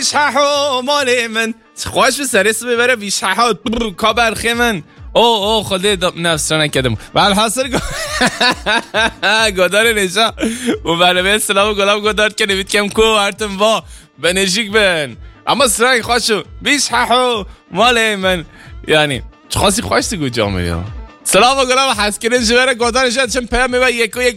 بیشحو مال من خوش به سرس ببره بیشحو کا برخی من او خدا نفس را نکدم و الحاصل گدار نشا و برای سلام گلاب گدار که نوید کم کو ارتم با به نجیک بن اما سرنگ خوشو بیشحو مال من یعنی خاصی خوشتی گو جامعه سلام گلاب حس کنن جوره گدار نشد چون پیام و یک